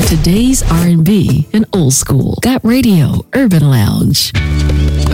Today's R&B and old school. Got Radio Urban Lounge.